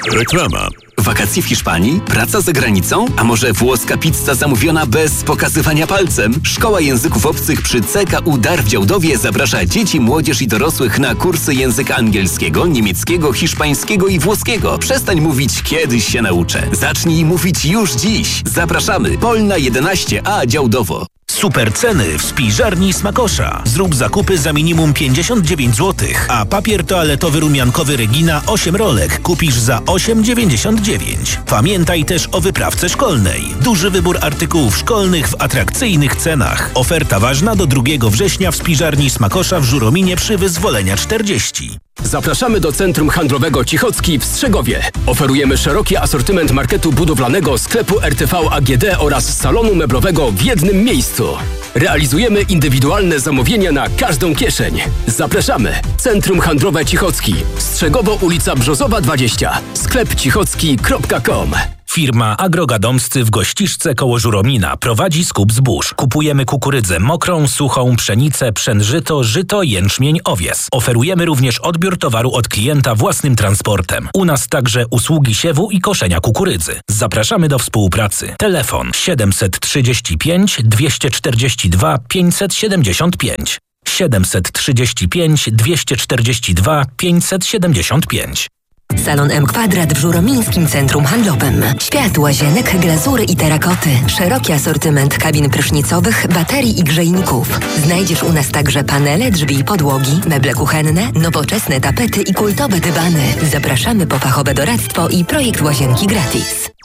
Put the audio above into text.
Reklama. Wakacje w Hiszpanii? Praca za granicą? A może włoska pizza zamówiona bez pokazywania palcem? Szkoła Języków Obcych przy CKU Dar w Działdowie zaprasza dzieci, młodzież i dorosłych na kursy języka angielskiego, niemieckiego, hiszpańskiego i włoskiego. Przestań mówić kiedyś się nauczę. Zacznij mówić już dziś. Zapraszamy. Polna 11A Działdowo. Super ceny w Spiżarni Smakosza. Zrób zakupy za minimum 59 zł, a papier toaletowy rumiankowy Regina 8 rolek kupisz za 8,99. Pamiętaj też o wyprawce szkolnej. Duży wybór artykułów szkolnych w atrakcyjnych cenach. Oferta ważna do 2 września w Spiżarni Smakosza w Żurominie przy Wyzwolenia 40. Zapraszamy do Centrum Handlowego Cichocki w Strzegowie. Oferujemy szeroki asortyment marketu budowlanego, sklepu RTV AGD oraz salonu meblowego w jednym miejscu. Realizujemy indywidualne zamówienia na każdą kieszeń. Zapraszamy. Centrum Handlowe Cichocki. Strzegowo, ulica Brzozowa 20. Sklep cichocki.com. Firma Agrogadomscy w Gościszce koło Żuromina prowadzi skup zbóż. Kupujemy kukurydzę mokrą, suchą, pszenicę, pszenżyto, żyto, jęczmień, owies. Oferujemy również odbiór towaru od klienta własnym transportem. U nas także usługi siewu i koszenia kukurydzy. Zapraszamy do współpracy. Telefon 735 242 575. 735 242 575. Salon M Kwadrat w Żuromińskim Centrum Handlowym. Świat, łazienek, glazury i terakoty. Szeroki asortyment kabin prysznicowych, baterii i grzejników. Znajdziesz u nas także panele, drzwi i podłogi, meble kuchenne, nowoczesne tapety i kultowe dywany. Zapraszamy po fachowe doradztwo i projekt łazienki gratis.